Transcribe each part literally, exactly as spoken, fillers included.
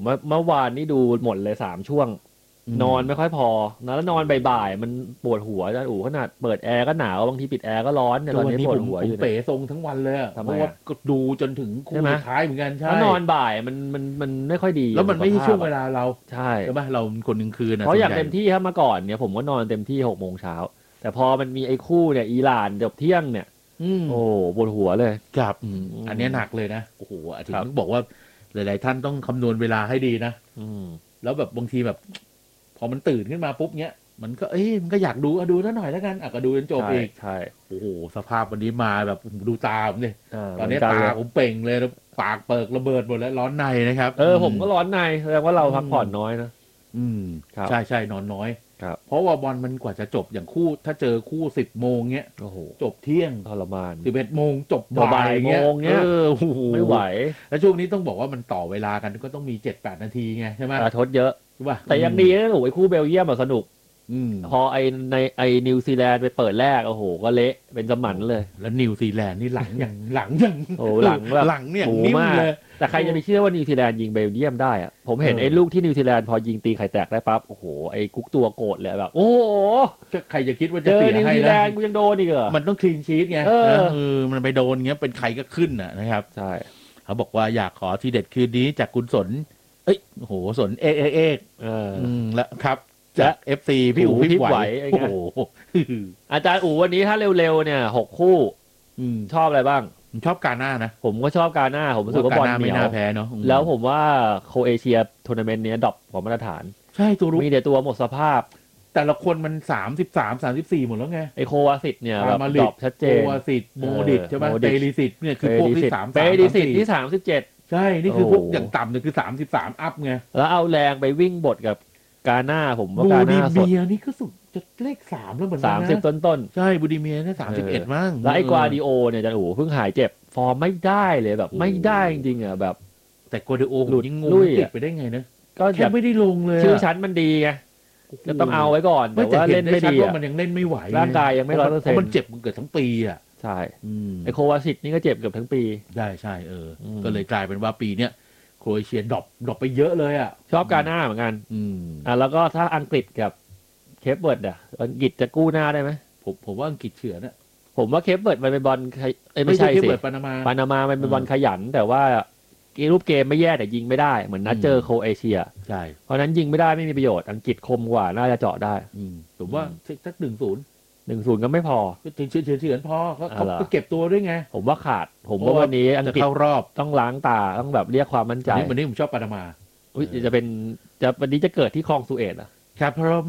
ว่าเมื่อวานนี่ดูหมดเลยสามช่วงนอนไม่ค่อยพอนะแล้วนอนบ่ายๆมันปวดหัวอาจารย์อู๋ขนาดเปิดแอร์ก็หนาวบางทีปิดแอร์ก็ร้อนเนี่ยตอนนี้ปวดหัวอยู่ผมเป๋ทรงทั้งวันเลยเพราะว่าก็ดูจนถึงคู่สุดท้ายเหมือนกันใช่แล้วนอนบ่ายมันมันมันไม่ค่อยดีแล้วมันไม่ใช่ช่วงเวลาเราใช่ใช่ไหมเราคนกลางคืนเพราะอย่างเต็มที่ครับเมื่อก่อนเนี่ยผมก็นอนเต็มที่หกโมงเช้าแต่พอมันมีไอ้คู่เนี่ยอิหร่านจบเที่ยงเนี่ยโอ้ปวดหัวเลยครับอันนี้หนักเลยนะโอ้โหถึงบอกว่าหลายๆท่านต้องคำนวณเวลาให้ดีนะแล้วแบบบางทีแบบพอมันตื่นขึ้นมาปุ๊บเนี้ยมันก็เอ้ยมันก็อยากดูอะดูซะหน่อยแล้วกันอ่ะก็ดูจนจบอีกใช่โอ้โหสภาพวันนี้มาแบบดูตาผมเลยตอนนี้ตาผมเป่งเลยปากเปิกระเบิดหมดแล้วร้อนในนะครับเออผมก็ร้อนในแสดงว่าเราพักผ่อนน้อยนะอืมใช่ใช่นอนน้อยครับเพราะว่าบอลมันกว่าจะจบอย่างคู่ถ้าเจอคู่สิบโมงเงี้ยโอ้โหจบเที่ยงทรมานสิบเอ็ดโมงจบบ่ายเงี้ยเออไม่ไหวแล้วช่วงนี้ต้องบอกว่ามันต่อเวลากันก็ต้องมีเจ็ดแปดนาทีไงใช่ไหมทดเยอะใช่ป่ะแต่ยังดีนะโอ้ยคู่เบลเยียมสนุกพอไอในไอนิวซีแลนด์ไปเปิดแรกโอ้โหก็เละเป็นสมันเลยแล้วนิวซีแลนด์นี่หลังอย่างหลังอย่างโอ้หลังแบบหลังเนี่ยนิ่มเลยแต่ใครจะไปเชื่อว่านิวซีแลนด์ยิงเบลเยียมได้อะผมเห็นไอ้ลูกที่นิวซีแลนด์พอยิงตีไข่แตกได้ปั๊บโอ้โหไอ้กุ๊กตัวโกรธเลยแบบโอ้โหใครจะคิดว่าจะเสียให้นะนิวซีแลนด์กูยังโดนอีกเหรอมันต้องคลีนชีทไงเออมันไปโดนเงี้ยเป็นใครก็ขึ้นอ่ะนะครับใช่เขาบอกว่าอยากขอทีเด็ดคืนนี้จากคุณสนเอ้ยโอ้โหสนเอกเอกเอกเออแล้วครับจาก เอฟ ซี พี่อู๋พี่ไหวโอ้โหอาจารย์อู๋วันนี้ถ้าเร็วๆเนี่ยหกคู่ชอบอะไรบ้างผมชอบกาหน้านะผมก็ชอบกาหน้าผมรู้สึกว่าบอลเหนียวแพ้เนาะแล้วผมว่าโครเอเชียทัวร์นาเมนต์นี้ดรอปของมาตรฐานใช่ตัวรู้มีแต่ตัวหมดสภาพแต่ละคนมันสามสิบสาม สามสิบสี่หมดแล้วไงไอโควาสิตเนี่ยแบบดรอปชัดเจนโควาสิตโมดิตใช่ไหมเปริสิตเนี่ยคือพวกที่สามเปริสิตที่สามสิบเจ็ดใช่นี่คือพวกอย่างต่ำเนี่ยคือสามสิบสามอัพไงแล้วเอาแรงไปวิ่งบทกับกาหน้าผมว่ากาหน้าสดบูดิเมียนี่ก็สุดจะเลขสามแล้วเหมือนกันนะสามสิบต้นๆใช่บูดิเมียนี่สามสิบเอ็ดมั้งแล้วไอ้กวาดิโอเนี่ยจันโอ้เพิ่งหายเจ็บฟอร์มไม่ได้เลยแบบไม่ได้จริงๆอ่ะแบบแต่กวาดิโอหลุดยิ่งงงติดไปได้ไงนะก็แค่ไม่ได้ลงเลยชื่อชั้นมันดีไงก็ต้องเอาไว้ก่อนแต่ว่าเล่นไม่ดีมันยังเล่นไม่ไหวร่างกายยังไม่ร้อยเปอร์เซ็นต์มันเจ็บมันเกิดทั้งปีอ่ะใช่ไอโควาสิตนี่ก็เจ็บเกือบทั้งปีได้ใช่เออก็เลยกลายเป็นว่าปีเนี้ยโครเอเชียดรอปดรอปไปเยอะเลยอ่ะชอบกาหน้าเหมือนกันอ่าแล้วก็ถ้าอังกฤษกับเคปเวิร์ดอ่ะอังกฤษจะกู้หน้าได้ไหมผมผมว่าอังกฤษเฉือนอ่ะผมว่าเคปเวิร์ดมันเป็นบอลไม่ใช่สิปานามาปานามามันเป็นบอลขยันแต่ว่ารูปเกมไม่แย่แต่ยิงไม่ได้เหมือนนัดเจอโครเอเชียใช่เพราะนั้นยิงไม่ได้ไม่มีประโยชน์อังกฤษคมกว่าน่าจะเจาะได้ผมว่าสักหนึ่งศูนย์หนึ่งศูนย์ก็ไม่พอเฉือนเฉือนเฉือนพอเขาก็เก็บตัวด้วยไงผมว่าขาดผมว่าวันนี้อังกฤษเข้ารอบต้องล้างตาต้องแบบเรียกความมั่นใจวันนี้ผมชอบปานามาอุ้ยจะเป็นจะวันนี้จะเกิดที่คลองสุเอตอ่ะครับพร้อม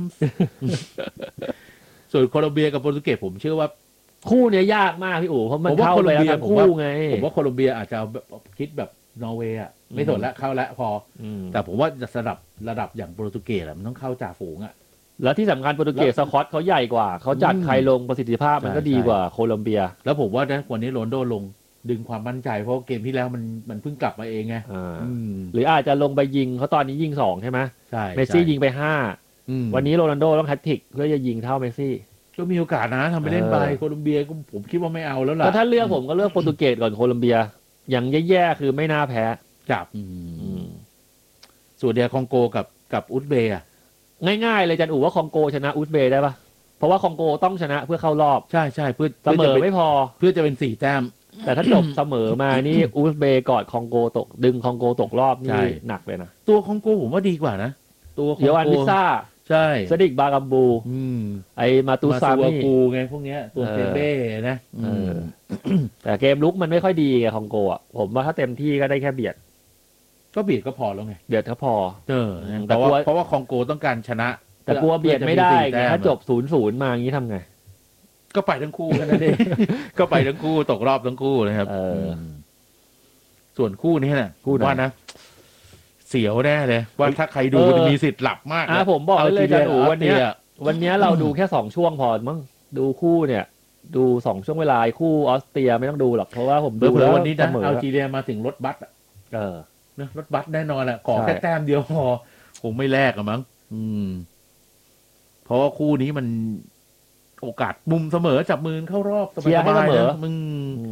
ส่วนโคลอมเบียกับโปรตุเกสผมเชื่อว่าคู่เนี้ยยากมากพี่อู๋เพราะมันเข้าไปแล้วทั้งคู่ไงผมว่าโคลอมเบียอาจจะคิดแบบนอร์เวย์อ่ะไม่สนละเข้าแล้วพอแต่ผมว่าระดับระดับอย่างโปรตุเกสมันต้องเข้าจ่าฝูงอ่ะแล้วที่สำคัญโปรตุเกสสควอตเขาใหญ่กว่าเขาจัดใครลงประสิทธิภาพมันก็ดีกว่าโคลอมเบียแล้วผมว่านะวันนี้โรนโดลงดึงความมั่นใจเพราะเกมที่แล้วมันมันเพิ่งกลับมาเองไงหรืออาจจะลงไปยิงเขาตอนนี้ยิงสองใช่ไหมใช่เมสซี่ยิงไปห้าวันนี้โรนัลโดต้องแฮตทริกเพื่อจะยิงเท่าเมสซี่ก็มีโอกาสนะทำไปเล่นไปโคลอมเบียก็ผมคิดว่าไม่เอาแล้วล่ะก็ถ้าเลือกผมก็เลือกโปรตุเกสก่อนโคลอมเบียอย่างแย่ๆคือไม่น่าแพ้จับส่วนเดียคองโกกับกับอุซเบย์ง่ายๆเลยจันอู๋ว่าคองโกชนะอุซเบย์ได้ปะเพราะว่าคองโกต้องชนะเพื่อเข้ารอบใช่ใช่เพื่อเสมอไม่พอเพื่อจะเป็นสี่แต้มแต่ถ้าจบเสมอมานี่อุซเบย์กอดคองโกตกดึงคองโกตกรอบนี่หนักเลยนะตัวคองโกผมว่าดีกว่านะตัวเยวันพิซซ่าใช่สดิกบากัมบูไอมาตูซามิกูไงพวกเนี้ยตัวเซเบ้นะแต่เกมลุกมันไม่ค่อยดีไงคองโกอ่ะผมว่าถ้าเต็มที่ก็ได้แค่เบียดก็เบียดก็พอแล้วไงเบียดก็พอเออแต่ว่าเพราะว่าคองโกต้องการชนะแต่กลัวเบียดไม่ได้ถ้าจบศูนย์ศูนย์มาอย่างนี้ทำไงก็ไปทั้งคู่กันนั่นเองก็ไปทั้งคู่ตกรอบทั้งคู่นะครับส่วนคู่นี้นะว่านะเสียวแน่เลยว่าถ้าใครดูจะมีสิทธิ์หลับมากนะผมบอกเลยจันอูวันนี้วันนี้เราดูแค่สองช่วงพอมั้งดูคู่เนี่ยดูสองช่วงเวลาคู่ออสเตรียไม่ต้องดูหรอกเพราะว่าผมดูแล้ววันนี้นะอัลจีเรียมาถึงรถบัสเออนะรถบัสแน่นอนแหละขอแค่แต้มเดียวพอคงไม่แลกอะมั้งอืมเพราะว่าคู่นี้มันโอกาสมุมเสมอจับมือเข้ารอบสบายๆเสมอมึง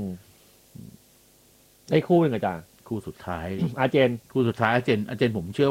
ไอ้คู่หนึ่งอาจารย์คู่สุดท้ายอาร์เจนคู่สุดท้ายอาร์เจนอาร์เจนผมเชื่อ